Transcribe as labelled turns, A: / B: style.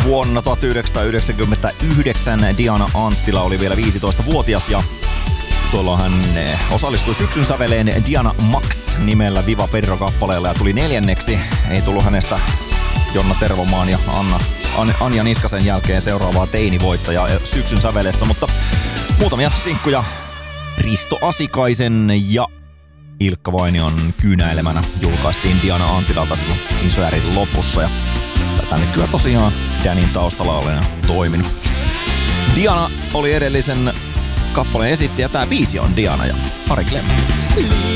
A: Vuonna 1999 Diana Anttila oli vielä 15-vuotias ja tuolloin hän osallistui syksyn säveleen Diana Max nimellä Viva Perro-kappaleella ja tuli 4. Ei tullut hänestä Jonna Tervomaan ja Anja Niskasen jälkeen seuraavaa teinivoittajaa syksyn sävelessä, mutta muutamia sinkkuja Risto Asikaisen ja Ilkka Vainion kyynäilemänä julkaistiin Diana Anttilalta silloin Isoärin lopussa ja tätä nykyään tosiaan Danin taustalla olen toiminut. Diana oli edellisen kappaleen esittäjä, tää biisi on Diana ja Ari Klemmi.